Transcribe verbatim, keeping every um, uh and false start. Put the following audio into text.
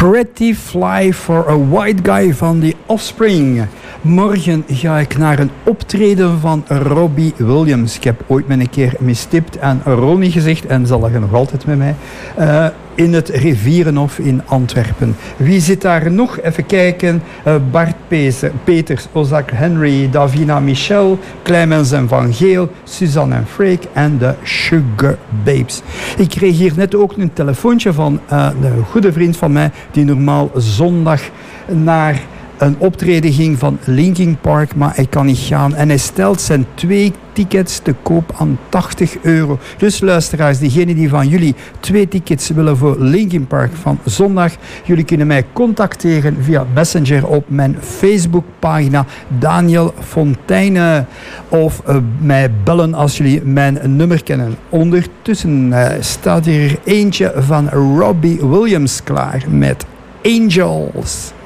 Pretty Fly for a White Guy van The Offspring. Morgen ga ik naar een optreden van Robbie Williams. Ik heb ooit met een keer mistipt en Ronnie gezegd en ze lachen nog altijd met mij. Uh, in het Rivierenhof in Antwerpen. Wie zit daar nog? Even kijken. Uh, Bart Peese, Peters, Ozak Henry, Davina Michel, Clemens en Van Geel, Suzanne en Freek en de Sugar Babes. Ik kreeg hier net ook een telefoontje van uh, een goede vriend van mij die normaal zondag naar een optreden ging van Linkin Park, maar hij kan niet gaan. En hij stelt zijn twee tickets te koop aan tachtig euro. Dus luisteraars, diegenen die van jullie twee tickets willen voor Linkin Park van zondag, jullie kunnen mij contacteren via Messenger op mijn Facebookpagina Daniel Fonteyne. Of uh, mij bellen als jullie mijn nummer kennen. Ondertussen uh, staat hier eentje van Robbie Williams klaar met Angels.